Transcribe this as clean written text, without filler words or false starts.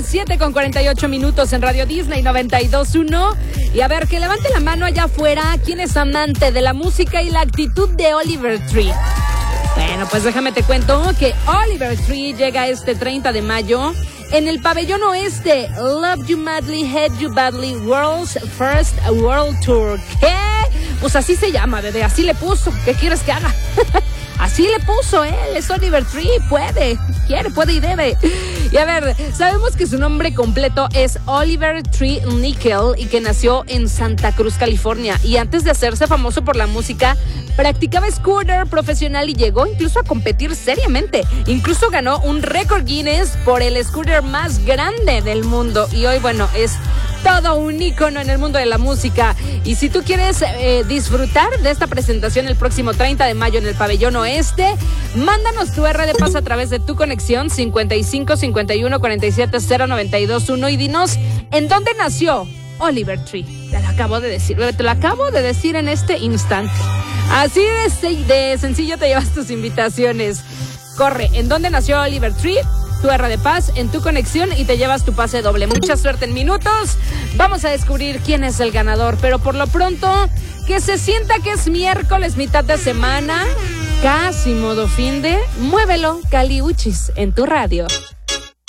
7:48 en Radio Disney 92.1. Y a ver, que levante la mano allá afuera. ¿Quién es amante de la música y la actitud de Oliver Tree? Bueno, pues déjame te cuento que Oliver Tree llega este 30 de mayo en el Pabellón Oeste. Love You Madly, Hate You Badly, World's First World Tour. ¿Qué? Pues así se llama, bebé, así le puso. ¿Qué quieres que haga? Así le puso él, es Oliver Tree, puede, quiere, puede y debe. Y a ver, sabemos que su nombre completo es Oliver Tree Nickel y que nació en Santa Cruz, California. Y antes de hacerse famoso por la música, practicaba scooter profesional y llegó incluso a competir seriamente. Incluso ganó un récord Guinness por el scooter más grande del mundo. Y hoy, bueno, es todo un ícono en el mundo de la música. Y si tú quieres disfrutar de esta presentación el próximo 30 de mayo en el Pabellón Oeste, mándanos tu RD Paz a través de tu conexión 55 51 47 0921 y dinos en dónde nació Oliver Tree. Te lo acabo de decir, te lo acabo de decir en este instante. Así de sencillo te llevas tus invitaciones. Corre, ¿en dónde nació Oliver Tree? Tu RD Paz en tu conexión y te llevas tu pase doble. Mucha suerte en minutos. Vamos a descubrir quién es el ganador, pero por lo pronto, que se sienta que es miércoles, mitad de semana, casi modo fin de. Muévelo, Caliuchis, en tu radio.